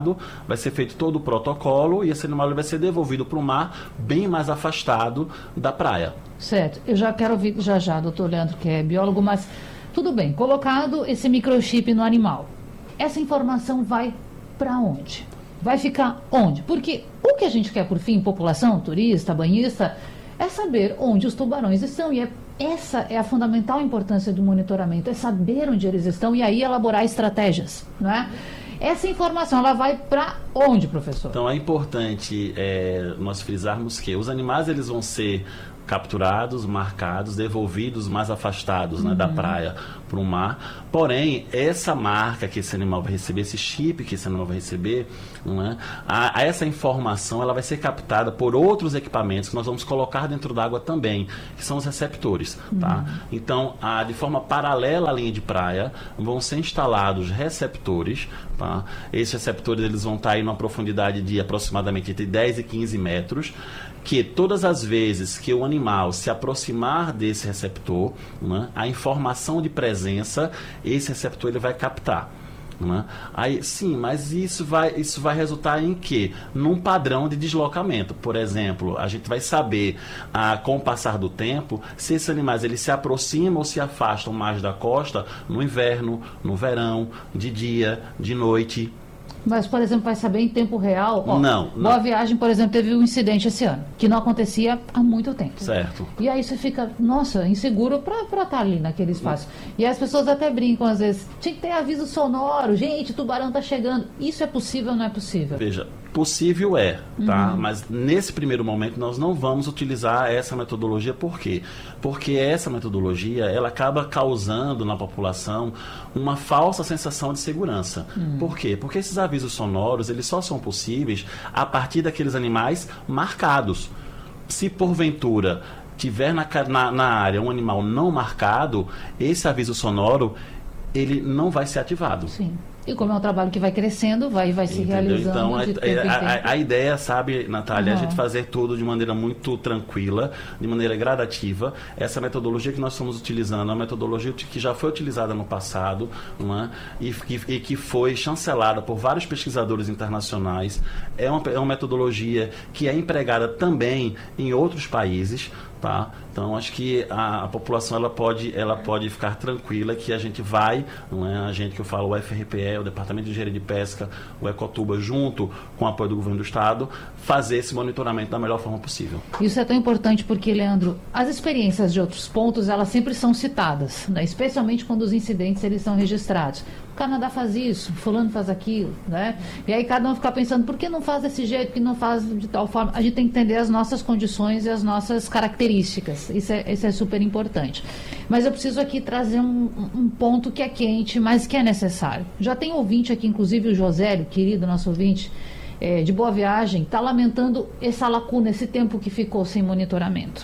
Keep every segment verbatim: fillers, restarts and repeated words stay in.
vai ser feito todo o protocolo e esse animal ele vai ser devolvido para o mar bem mais afastado da praia. Certo. Eu já quero ouvir já já, doutor Leandro, que é biólogo, mas tudo bem, colocado esse microchip no animal, essa informação vai para onde? Vai ficar onde? Porque o que a gente quer, por fim, população, turista, banhista, é saber onde os tubarões estão. E é, essa é a fundamental importância do monitoramento, é saber onde eles estão e aí elaborar estratégias, não é? Essa informação, ela vai para onde, professor? Então, é importante é, nós frisarmos que os animais eles vão ser capturados, marcados, devolvidos mais afastados, né, uhum. da praia para o mar. Porém, essa marca que esse animal vai receber, esse chip que esse animal vai receber, né, a, a essa informação ela vai ser captada por outros equipamentos que nós vamos colocar dentro d'água também, que são os receptores. Uhum. Tá? Então, a, de forma paralela à linha de praia, vão ser instalados receptores. Tá? Esses receptores eles vão estar aí numa profundidade de aproximadamente entre dez e quinze metros, que todas as vezes que o animal se aproximar desse receptor, né, a informação de presença, esse receptor ele vai captar. Né? Aí, sim, mas isso vai, isso vai resultar em quê? Num padrão de deslocamento. Por exemplo, a gente vai saber, ah, com o passar do tempo, se esses animais eles se aproximam ou se afastam mais da costa no inverno, no verão, de dia, de noite. Mas, por exemplo, vai saber em tempo real? Ó, não, não. Boa Viagem, por exemplo, teve um incidente esse ano, que não acontecia há muito tempo. Certo. E aí você fica, nossa, inseguro para estar ali naquele espaço. Hum. E as pessoas até brincam às vezes, tinha que ter aviso sonoro, gente, o tubarão tá chegando. Isso é possível ou não é possível? Veja, possível é, tá? Uhum. Mas nesse primeiro momento nós não vamos utilizar essa metodologia. Por quê? Porque essa metodologia, ela acaba causando na população uma falsa sensação de segurança. Uhum. Por quê? Porque esses avisos sonoros, eles só são possíveis a partir daqueles animais marcados. Se porventura tiver na, na, na área um animal não marcado, esse aviso sonoro, ele não vai ser ativado. Sim. E como é um trabalho que vai crescendo, vai, vai se Entendeu? realizando Então, de a, tempo em a, tempo. a, a ideia, sabe, Natália, uhum. é a gente fazer tudo de maneira muito tranquila, de maneira gradativa. Essa metodologia que nós estamos utilizando é uma metodologia que já foi utilizada no passado, não é? e, que, e que foi chancelada por vários pesquisadores internacionais. É uma, é uma metodologia que é empregada também em outros países. Tá? Então, acho que a, a população ela pode, ela pode ficar tranquila que a gente vai, não é? A gente que eu falo, o F R P E, o Departamento de Engenharia de Pesca, o Ecotuba, junto com o apoio do Governo do Estado, fazer esse monitoramento da melhor forma possível. Isso é tão importante porque, Leandro, as experiências de outros pontos, elas sempre são citadas, né? Especialmente quando os incidentes eles são registrados. O Canadá faz isso, fulano faz aquilo, né? E aí cada um fica pensando, por que não faz desse jeito, por que não faz de tal forma? A gente tem que entender as nossas condições e as nossas características. Isso é, isso é super importante. Mas eu preciso aqui trazer um, um ponto que é quente, mas que é necessário. Já tem ouvinte aqui, inclusive o Josélio, querido nosso ouvinte, é, de Boa Viagem, está lamentando essa lacuna, esse tempo que ficou sem monitoramento.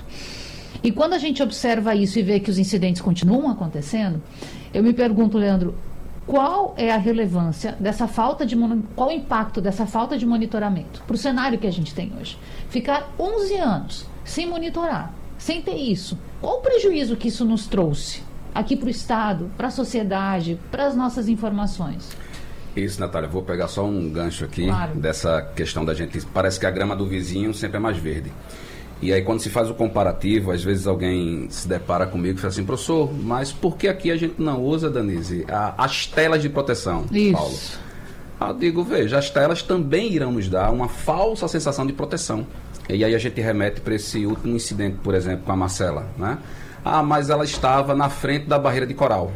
E quando a gente observa isso e vê que os incidentes continuam acontecendo, eu me pergunto, Leandro, qual é a relevância dessa falta de qual o impacto dessa falta de monitoramento para o cenário que a gente tem hoje? Ficar onze anos sem monitorar, sem ter isso, qual o prejuízo que isso nos trouxe aqui para o Estado, para a sociedade, para as nossas informações? Isso, Natália, vou pegar só um gancho aqui, claro, dessa questão da gente, parece que a grama do vizinho sempre é mais verde. E aí quando se faz o comparativo, às vezes alguém se depara comigo e fala assim, professor, mas por que aqui a gente não usa, Danise, a, as telas de proteção, Isso. Paulo? Eu digo, veja, as telas também irão nos dar uma falsa sensação de proteção. E aí a gente remete para esse último incidente, por exemplo, com a Marcela, né? Ah, mas ela estava na frente da barreira de coral.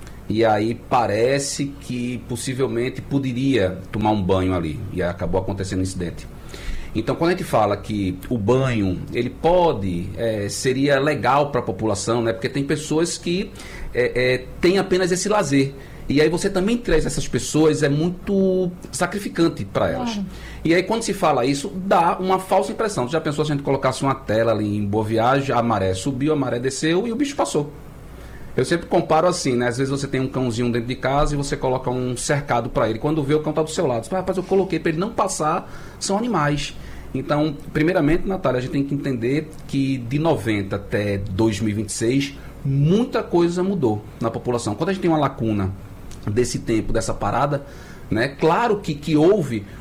E aí parece que possivelmente poderia tomar um banho ali. E aí acabou acontecendo um incidente. Então, quando a gente fala que o banho, ele pode, é, seria legal para a população, né? Porque tem pessoas que é, é, têm apenas esse lazer. E aí você também traz essas pessoas, é muito sacrificante para elas. Claro. E aí quando se fala isso, dá uma falsa impressão. Você já pensou se a gente colocasse uma tela ali em Boa Viagem, a maré subiu, a maré desceu e o bicho passou. Eu sempre comparo assim, né? Às vezes você tem um cãozinho dentro de casa e você coloca um cercado para ele. Quando vê, o cão está do seu lado. Você fala, rapaz, eu coloquei para ele não passar, são animais. Então, primeiramente, Natália, a gente tem que entender que de noventa até dois mil e vinte e seis, muita coisa mudou na população. Quando a gente tem uma lacuna desse tempo, dessa parada, né? Claro que, que houve